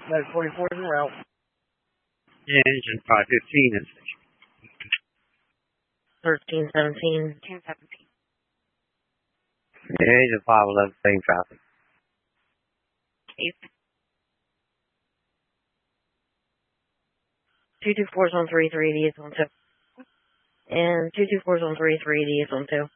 That 44 is en route. Engine 515 is 1317. 1017. Engine 511, same traffic. Case. 224's on 330 is on 2. And 224's on 330 is on 2.